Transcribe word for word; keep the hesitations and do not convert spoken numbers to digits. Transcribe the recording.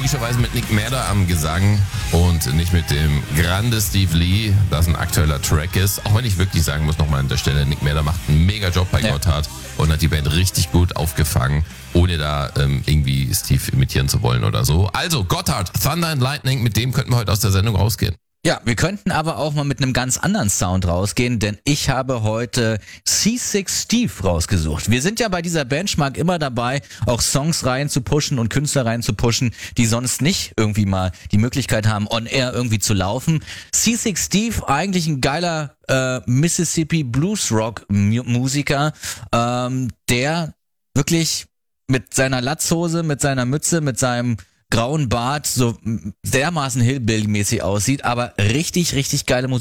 logischerweise mit Nick Merda am Gesang und nicht mit dem Grande Steve Lee, das ein aktueller Track ist. Auch wenn ich wirklich sagen muss, nochmal an der Stelle, Nick Merda macht einen mega Job bei ja. Gotthard und hat die Band richtig gut aufgefangen, ohne da ähm, irgendwie Steve imitieren zu wollen oder so. Also Gotthard, Thunder and Lightning, mit dem könnten wir heute aus der Sendung rausgehen. Ja, wir könnten aber auch mal mit einem ganz anderen Sound rausgehen, denn ich habe heute C six Steve rausgesucht. Wir sind ja bei dieser Benchmark immer dabei, auch Songs rein zu pushen und Künstler rein zu pushen, die sonst nicht irgendwie mal die Möglichkeit haben, on air irgendwie zu laufen. C six Steve, eigentlich ein geiler äh, Mississippi Blues Rock Musiker, ähm, der wirklich mit seiner Latzhose, mit seiner Mütze, mit seinem grauen Bart so dermaßen Hillbilly-mäßig aussieht, aber richtig, richtig geile Musik.